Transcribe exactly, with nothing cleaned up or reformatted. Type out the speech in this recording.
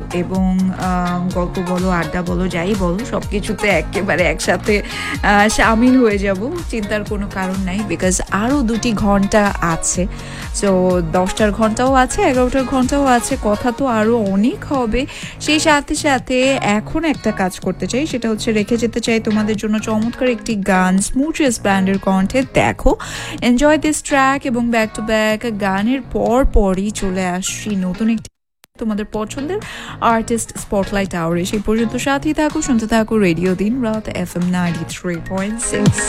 এবং গল্প বলো, আড্ডা বলো, যাই বলো, সব কিছুতে একেবারে একসাথে সামিল হয়ে যাব। চিন্তার কোনো কারণ নাই, বিকজ আরও দুটি ঘন্টা আছে। সো দশটার ঘন্টাও আছে, এগারোটার ঘন্টাও আছে, কথা তো আরও অনেক হবে। সেই সাথে সাথে এখন একটা কাজ করতে চাই, সেটা হচ্ছে রেখে যেতে চাই তোমাদের জন্য চমৎকার একটি গান স্মুথেস ব্যান্ডের কণ্ঠে। দেখো, এনজয় দিস ট্র্যাক, এবং ব্যাক টু ব্যাক গানের পর পরই চলে আসছি নতুন একটি তোমাদের পছন্দের আর্টিস্ট স্পটলাইট আওয়ারে। সেই পর্যন্ত সাথেই থাকো, শুনতে থাকো রেডিও দিন রাত F M ninety three point six.